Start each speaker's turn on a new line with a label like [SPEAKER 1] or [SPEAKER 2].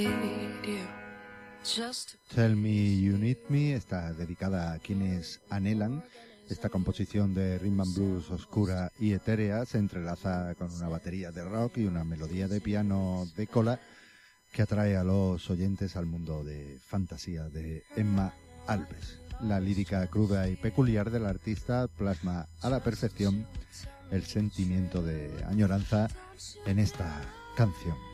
[SPEAKER 1] Tell Me You Need Me está dedicada a quienes anhelan. Esta composición de rhythm and blues oscura y etérea se entrelaza con una batería de rock y una melodía de piano de cola que atrae a los oyentes al mundo de fantasía de Emma Alves. La lírica cruda y peculiar del artista plasma a la perfección el sentimiento de añoranza en esta canción.